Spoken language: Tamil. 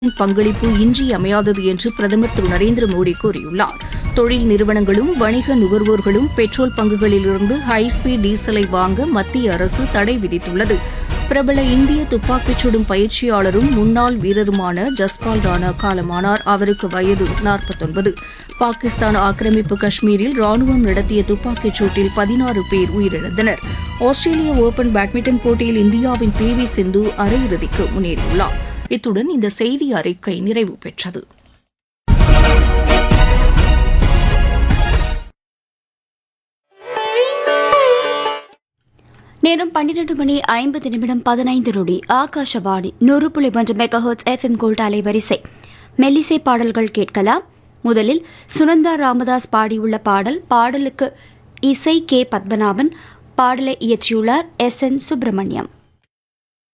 பங்களிப்பு இன்றியமையாதது என்று பிரதமர் திரு நரேந்திர மோடி கூறியுள்ளார். தொழில் நிறுவனங்களும் வணிக நுகர்வோர்களும் பெட்ரோல் பங்குகளிலிருந்து ஹைஸ்பீட் டீசலை வாங்க மத்திய அரசு தடை விதித்துள்ளது. பிரபல இந்திய துப்பாக்கிச் சுடும் பயிற்சியாளரும் முன்னாள் வீரருமான ஜஸ்பால் ராணா காலமானார். அவருக்கு வயது 49. பாகிஸ்தான் ஆக்கிரமிப்பு காஷ்மீரில் ராணுவம் நடத்திய துப்பாக்கிச் சூட்டில் 16 பேர் உயிரிழந்தனர். ஆஸ்திரேலிய ஓபன் பேட்மிண்டன் போட்டியில் இந்தியாவின் PV சிந்து அரையிறுதிக்கு முன்னேறியுள்ளார். இத்துடன் இந்த செய்தி அறிக்கை நிறைவு பெற்றது. நேரம் 12:50 ஆகாஷவாணி 100.1 மெகாஹெர்ட்ஸ் FM கோல்ட் அலைவரிசை. மெல்லிசை பாடல்கள் கேட்கலாம். முதலில் சுனந்தா ராமதாஸ் பாடியுள்ள பாடலுக்கு இசை K. பத்மநாபன், பாடலை இயற்றியுள்ளார் SN சுப்பிரமணியம்.